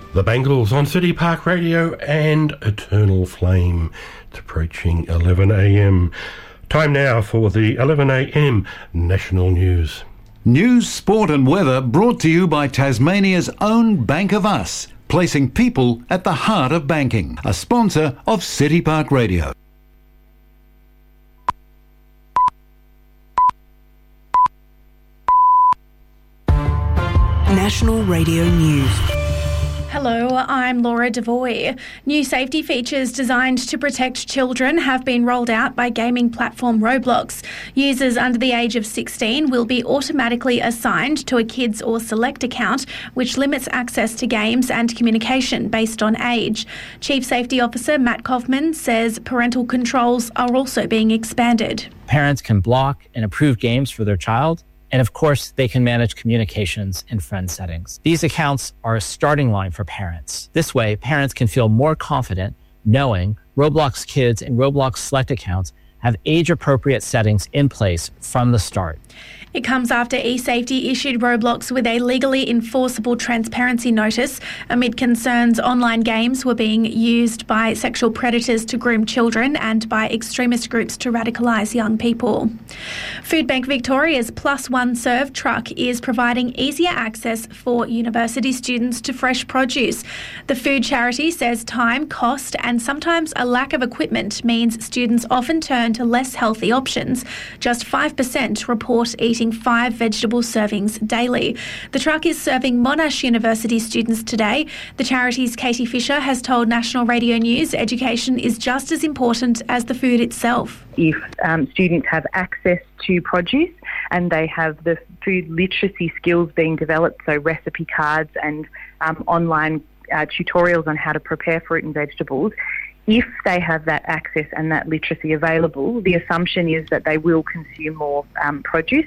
The Bangles on City Park Radio and Eternal Flame. It's approaching 11 a.m. Time now for the 11 a.m. National News. News, sport and weather brought to you by Tasmania's own Bank of Us, placing people at the heart of banking. A sponsor of City Park Radio. National Radio News. Hello, I'm Laura Devoy. New safety features designed to protect children have been rolled out by gaming platform Roblox. Users under the age of 16 will be automatically assigned to a Kids or Select account, which limits access to games and communication based on age. Chief Safety Officer Matt Kaufman says parental controls are also being expanded. Parents can block and approve games for their child. And of course, they can manage communications in friend settings. These accounts are a starting line for parents. This way, parents can feel more confident knowing Roblox Kids and Roblox Select accounts have age-appropriate settings in place from the start. It comes after eSafety issued Roblox with a legally enforceable transparency notice amid concerns online games were being used by sexual predators to groom children and by extremist groups to radicalise young people. Foodbank Victoria's Plus One Serve truck is providing easier access for university students to fresh produce. The food charity says time, cost and sometimes a lack of equipment means students often turn to less healthy options. Just 5% report eating 5 vegetable servings daily. The truck is serving Monash University students today. The charity's Katie Fisher has told National Radio News education is just as important as the food itself. If students have access to produce and they have the food literacy skills being developed, so recipe cards and online tutorials on how to prepare fruit and vegetables, if they have that access and that literacy available, the assumption is that they will consume more produce.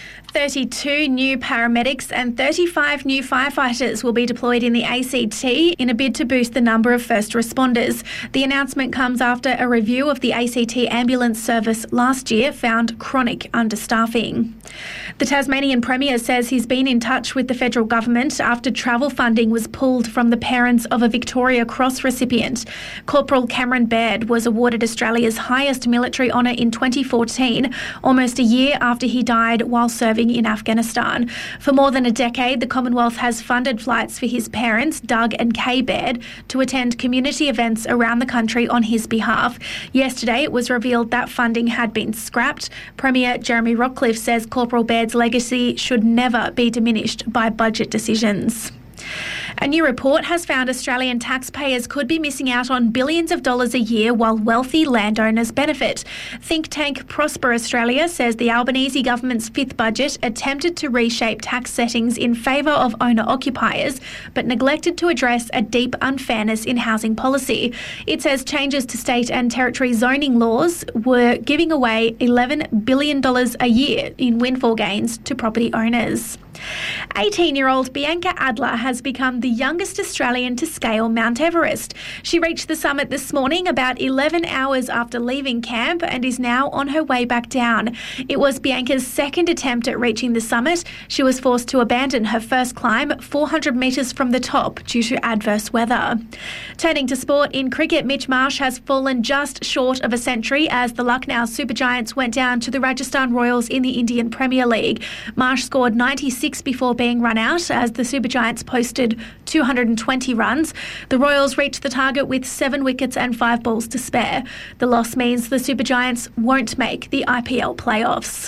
32 new paramedics and 35 new firefighters will be deployed in the ACT in a bid to boost the number of first responders. The announcement comes after a review of the ACT ambulance service last year found chronic understaffing. The Tasmanian Premier says he's been in touch with the federal government after travel funding was pulled from the parents of a Victoria Cross recipient. Corporal Cameron Baird was awarded Australia's highest military honour in 2014, almost a year after he died while serving in Afghanistan. For more than a decade, the Commonwealth has funded flights for his parents, Doug and Kay Baird, to attend community events around the country on his behalf. Yesterday, it was revealed that funding had been scrapped. Premier Jeremy Rockcliffe says Corporal Baird's legacy should never be diminished by budget decisions. A new report has found Australian taxpayers could be missing out on billions of dollars a year while wealthy landowners benefit. Think tank Prosper Australia says the Albanese government's fifth budget attempted to reshape tax settings in favour of owner-occupiers, but neglected to address a deep unfairness in housing policy. It says changes to state and territory zoning laws were giving away $11 billion a year in windfall gains to property owners. 18-year-old Bianca Adler has become the youngest Australian to scale Mount Everest. She reached the summit this morning about 11 hours after leaving camp and is now on her way back down. It was Bianca's second attempt at reaching the summit. She was forced to abandon her first climb 400 metres from the top due to adverse weather. Turning to sport, in cricket, Mitch Marsh has fallen just short of a century as the Lucknow Super Giants went down to the Rajasthan Royals in the Indian Premier League. Marsh scored 96 before being run out as the Super Giants posted 220 runs. The Royals reached the target with 7 wickets and 5 balls to spare. The loss means the Super Giants won't make the IPL playoffs.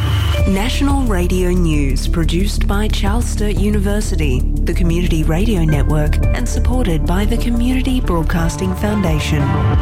National Radio News, produced by Charles Sturt University, the Community Radio Network, and supported by the Community Broadcasting Foundation.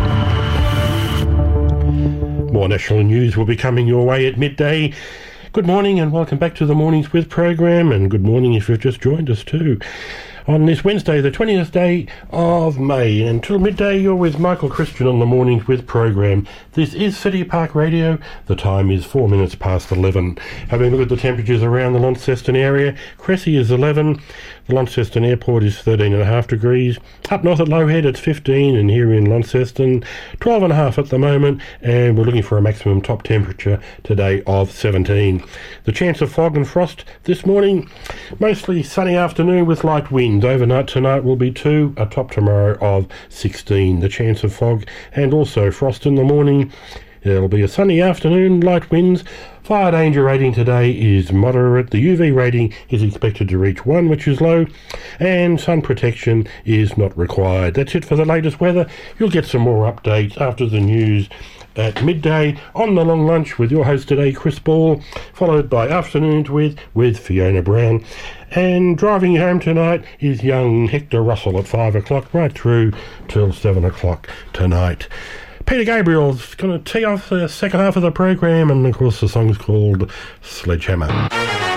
More national news will be coming your way at midday. Good morning and welcome back to the Mornings With program, and good morning if you've just joined us too. On this Wednesday, the 20th day of May, until midday, you're with Michael Christian on the Mornings With program. This is City Park Radio. The time is 4 minutes past 11. Having a look at the temperatures around the Launceston area, Cressy is 11. The Launceston Airport is 13.5 degrees. Up north at Lowhead, it's 15, and here in Launceston, 12.5 at the moment, and we're looking for a maximum top temperature today of 17. The chance of fog and frost this morning, mostly sunny afternoon with light wind. winds overnight tonight will be 2, a top tomorrow of 16. The chance of fog and also frost in the morning. It'll be a sunny afternoon, light winds. Fire danger rating today is moderate. The UV rating is expected to reach 1, which is low, and sun protection is not required. That's it for the latest weather. You'll get some more updates after the news at midday on The Long Lunch with your host today, Chris Ball, followed by Afternoons with Fiona Brown. And driving you home tonight is young Hector Russell at 5 o'clock, right through till 7 o'clock tonight. Peter Gabriel's going to tee off the second half of the program, and of course the song's called Sledgehammer.